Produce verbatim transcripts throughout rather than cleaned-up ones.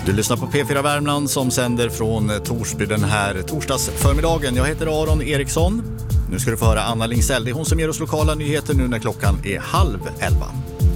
Du lyssnar på P fyra Värmland som sänder från Torsby den här torsdagsförmiddagen. Jag heter Aron Eriksson. Nu ska du få höra Anna Lingsell. Det är hon som ger oss lokala nyheter nu när klockan är halv elva.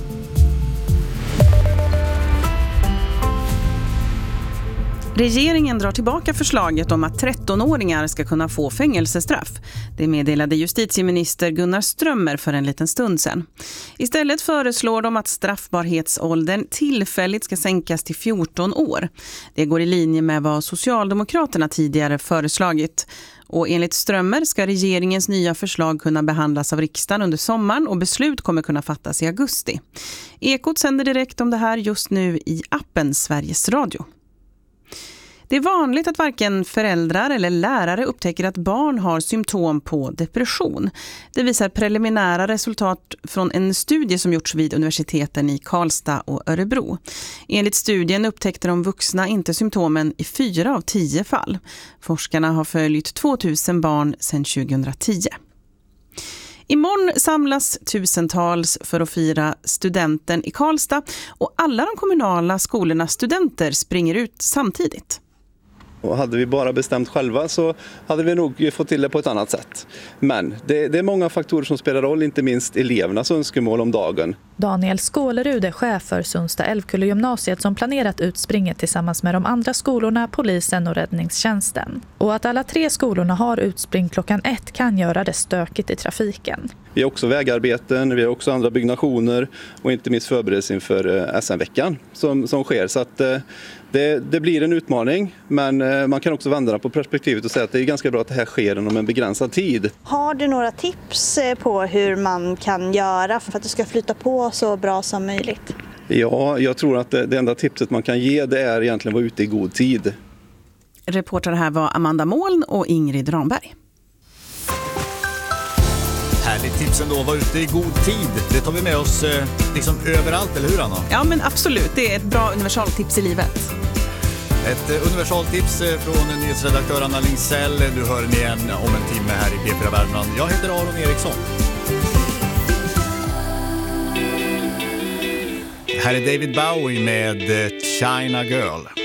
Regeringen drar tillbaka förslaget om att trettonåringar ska kunna få fängelsestraff. Det meddelade justitieminister Gunnar Strömmer för en liten stund sedan. Istället föreslår de att straffbarhetsåldern tillfälligt ska sänkas till fjorton år. Det går i linje med vad Socialdemokraterna tidigare föreslagit. Och enligt Strömmer ska regeringens nya förslag kunna behandlas av riksdagen under sommaren och beslut kommer kunna fattas i augusti. Ekot sänder direkt om det här just nu i appen Sveriges Radio. Det är vanligt att varken föräldrar eller lärare upptäcker att barn har symptom på depression. Det visar preliminära resultat från en studie som gjorts vid universiteten i Karlstad och Örebro. Enligt studien upptäckte de vuxna inte symptomen i fyra av tio fall. Forskarna har följt tvåtusen barn sedan tjugohundratio. Imorgon samlas tusentals för att fira studenten i Karlstad och alla de kommunala skolornas studenter springer ut samtidigt. Och hade vi bara bestämt själva så hade vi nog fått till det på ett annat sätt. Men det, det är många faktorer som spelar roll, inte minst elevernas önskemål om dagen. Daniel Skålerud är chef för Sundsta Älvkulle gymnasiet som planerat utspringet tillsammans med de andra skolorna, polisen och räddningstjänsten. Och att alla tre skolorna har utspring klockan ett kan göra det stökigt i trafiken. Vi har också vägarbeten, vi har också andra byggnationer och inte minst förberedelse inför S M-veckan som, som sker. Så att det, det blir en utmaning, men man kan också vända på perspektivet och säga att det är ganska bra att det här sker inom en begränsad tid. Har du några tips på hur man kan göra för att det ska flyta på så bra som möjligt? Ja, jag tror att det, det enda tipset man kan ge det är egentligen att vara ute i god tid. Reporter här var Amanda Moln och Ingrid Ramberg. Härligt tips ändå, var ute i god tid. Det tar vi med oss eh, liksom överallt, eller hur Anna? Ja men absolut, det är ett bra universaltips i livet. Ett eh, universaltips eh, från nyhetsredaktör Anna Lingsell. Du hör ni igen om en timme här i P fyra Värmland. Jag heter Aron Eriksson. Här är David Bowie med China Girl.